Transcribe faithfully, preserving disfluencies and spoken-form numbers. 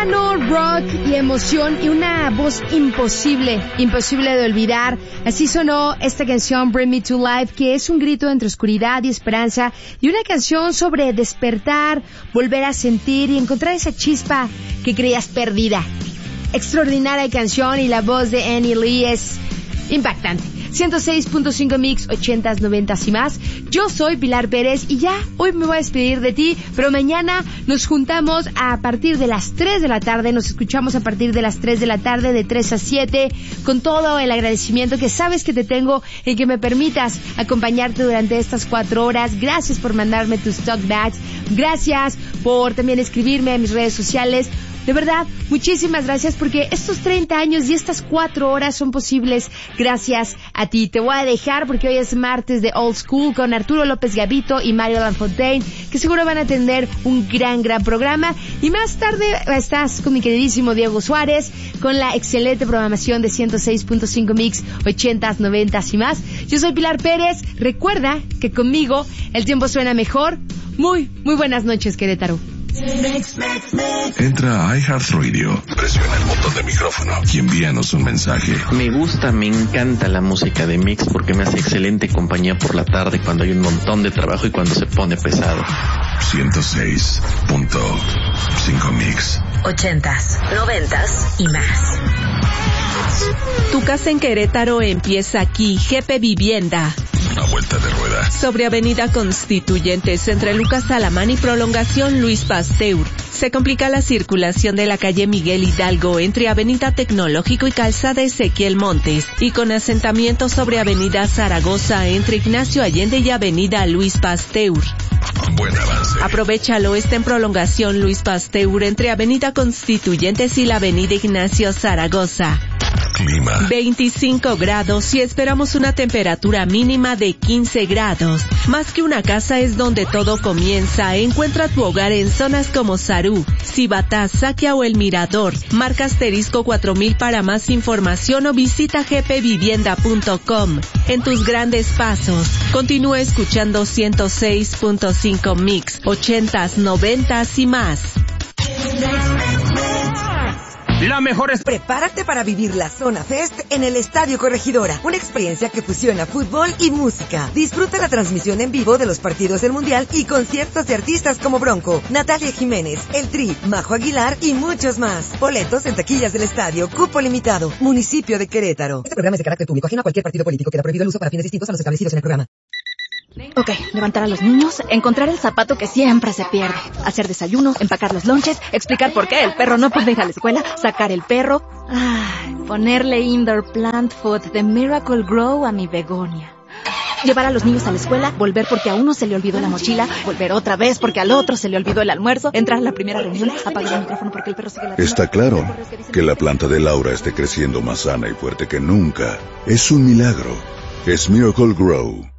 piano, rock y emoción y una voz imposible, imposible de olvidar. Así sonó esta canción Bring Me to Life, que es un grito entre oscuridad y esperanza, y una canción sobre despertar, volver a sentir y encontrar esa chispa que creías perdida. Extraordinaria canción, y la voz de Annie Lee es impactante. ciento seis punto cinco Mix, ochentas, noventas y más. Yo soy Pilar Pérez y ya hoy me voy a despedir de ti, pero mañana nos juntamos a partir de las tres de la tarde, nos escuchamos a partir de las tres de la tarde, de tres a siete, con todo el agradecimiento que sabes que te tengo en que me permitas acompañarte durante estas cuatro horas. Gracias por mandarme tus talkbacks, gracias por también escribirme a mis redes sociales. De verdad, muchísimas gracias, porque estos treinta años y estas cuatro horas son posibles gracias a ti. Te voy a dejar porque hoy es martes de Old School con Arturo López Gavito y Mario Lanfontaine, que seguro van a tener un gran, gran programa. Y más tarde estás con mi queridísimo Diego Suárez con la excelente programación de ciento seis punto cinco Mix, ochentas, noventas y más. Yo soy Pilar Pérez. Recuerda que conmigo el tiempo suena mejor. Muy, muy buenas noches, Querétaro. Entra a iHeartRadio, presiona el botón de micrófono y envíanos un mensaje. Me gusta, me encanta la música de Mix porque me hace excelente compañía por la tarde cuando hay un montón de trabajo y cuando se pone pesado. ciento seis punto cinco Mix. Ochentas, noventas y más. Tu casa en Querétaro empieza aquí. G P Vivienda. Una vuelta de rueda. Sobre Avenida Constituyentes, entre Lucas Alamán y Prolongación Luis Pasteur. Se complica la circulación de la calle Miguel Hidalgo entre Avenida Tecnológico y Calzada Ezequiel Montes, y con asentamiento sobre Avenida Zaragoza entre Ignacio Allende y Avenida Luis Pasteur. Buen avance. Aprovechalo, está en Prolongación Luis Pasteur entre Avenida Constituyentes y la Avenida Ignacio Zaragoza. Clima. veinticinco grados y esperamos una temperatura mínima de quince grados. Más que una casa es donde todo comienza. Encuentra tu hogar en zonas como Sarú, Cibatá, Saquia o El Mirador. Marca asterisco cuatro mil para más información o visita g p vivienda punto com. En tus grandes pasos. Continúa escuchando ciento seis punto cinco Mix, ochentas, noventas y más. La mejor es... Prepárate para vivir la Zona Fest en el Estadio Corregidora, una experiencia que fusiona fútbol y música. Disfruta la transmisión en vivo de los partidos del Mundial y conciertos de artistas como Bronco, Natalia Jiménez, El Tri, Majo Aguilar y muchos más. Boletos en taquillas del estadio, cupo limitado, municipio de Querétaro. Este programa es de carácter público, ajeno a cualquier partido político. Queda prohibido el uso para fines distintos a los establecidos en el programa. Ok, levantar a los niños, encontrar el zapato que siempre se pierde, hacer desayuno, empacar los lonches, explicar por qué el perro no puede ir a la escuela, sacar el perro, ay, ponerle indoor plant food de Miracle Grow a mi begonia. Llevar a los niños a la escuela, volver porque a uno se le olvidó la mochila, volver otra vez porque al otro se le olvidó el almuerzo, entrar a la primera reunión, apagar el micrófono porque el perro sigue la... Está claro que la planta de Laura esté creciendo más sana y fuerte que nunca. Es un milagro. Es Miracle Grow.